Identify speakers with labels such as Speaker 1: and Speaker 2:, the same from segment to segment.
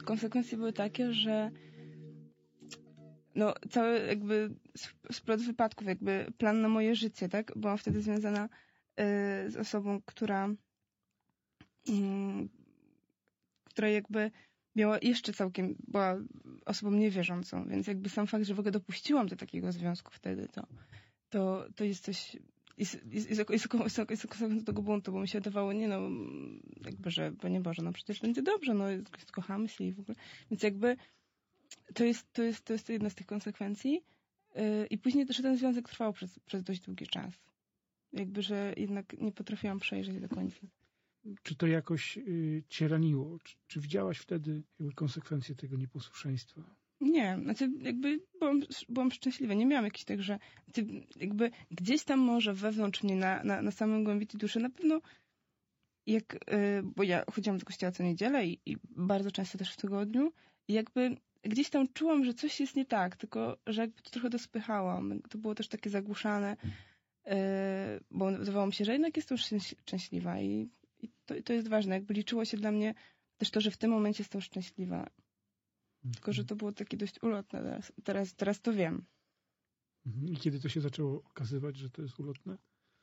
Speaker 1: konsekwencje były takie, że no cały jakby splot wypadków, jakby plan na moje życie, tak? Byłam wtedy związana z osobą, która jakby była osobą niewierzącą, więc jakby sam fakt, że w ogóle dopuściłam do takiego związku wtedy, to jest coś, jest konsekwencją tego buntu, bo mi się wydawało, jakby, że Panie Boże, no przecież będzie dobrze, no kochamy się i w ogóle. Więc jakby to jest jedna z tych konsekwencji. I później też ten związek trwał przez dość długi czas. Jakby, że jednak nie potrafiłam przejrzeć do końca.
Speaker 2: Czy to jakoś cię raniło? Czy widziałaś wtedy jakby konsekwencje tego nieposłuszeństwa?
Speaker 1: Nie, znaczy jakby byłam szczęśliwa. Nie miałam jakichś tak, że jakby gdzieś tam może wewnątrz mnie na samym głębi duszy na pewno bo ja chodziłam do kościoła co niedzielę i bardzo często też w tygodniu i jakby gdzieś tam czułam, że coś jest nie tak, tylko że jakby to trochę dospychałam. To było też takie zagłuszane, bo wydawało mi się, że jednak jestem szczęśliwa i to jest ważne. Jakby liczyło się dla mnie też to, że w tym momencie jestem szczęśliwa. Tylko, że to było takie dość ulotne. Teraz to wiem.
Speaker 2: I kiedy to się zaczęło okazywać, że to jest ulotne?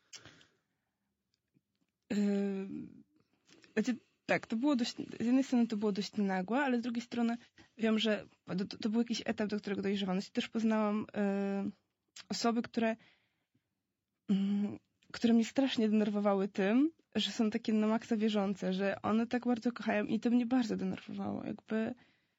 Speaker 1: Znaczy, tak, to było dość, z jednej strony to było dość nagłe, ale z drugiej strony wiem, że to był jakiś etap, do którego dojrzewam. Też poznałam osoby, które mnie strasznie denerwowały tym, że są takie na maksa wierzące, że one tak bardzo kochają i to mnie bardzo denerwowało. Jakby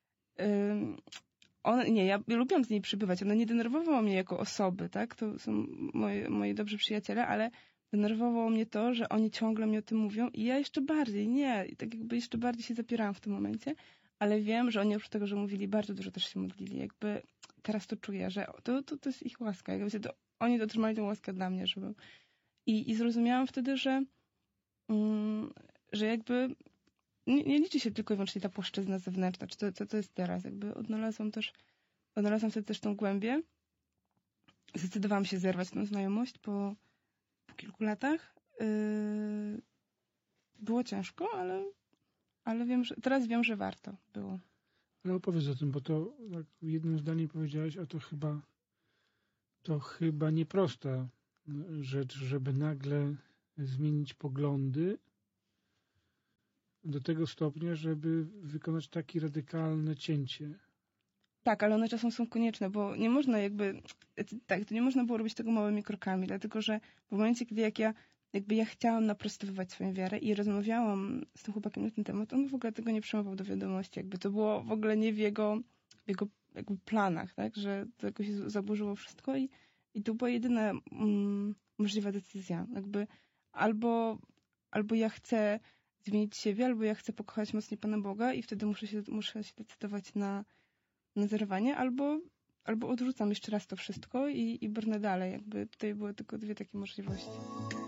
Speaker 1: ja lubiłam z niej przybywać, ona nie denerwowała mnie jako osoby, tak? To są moi dobrzy przyjaciele, ale denerwowało mnie to, że oni ciągle mi o tym mówią i ja jeszcze bardziej, i tak jakby jeszcze bardziej się zapierałam w tym momencie, ale wiem, że oni oprócz tego, że mówili, bardzo dużo też się modlili. Jakby teraz to czuję, że to jest ich łaska. Jakby oni otrzymali tę łaskę dla mnie, żeby... I zrozumiałam wtedy, że jakby nie liczy się tylko i wyłącznie ta płaszczyzna zewnętrzna, czy to jest teraz. Jakby odnalazłam wtedy też tą głębię. Zdecydowałam się zerwać tę znajomość po kilku latach. Było ciężko, ale teraz wiem, że warto było.
Speaker 2: Ale opowiedz o tym, bo to tak jednym zdaniem powiedziałaś, a to chyba nieprosta rzecz, żeby nagle zmienić poglądy do tego stopnia, żeby wykonać takie radykalne cięcie.
Speaker 1: Tak, ale one czasem są konieczne, bo nie można to nie można było robić tego małymi krokami, dlatego że w momencie, kiedy ja chciałam naprostowywać swoją wiarę i rozmawiałam z tym chłopakiem na ten temat, on w ogóle tego nie przyjmował do wiadomości, jakby to było w ogóle nie w jego jakby planach, tak, że to jakoś zaburzyło wszystko i to była jedyna możliwa decyzja, jakby albo ja chcę zmienić siebie, albo ja chcę pokochać mocniej Pana Boga i wtedy muszę się decydować na zerwanie, albo odrzucam jeszcze raz to wszystko i brnę dalej. Jakby tutaj były tylko dwie takie możliwości.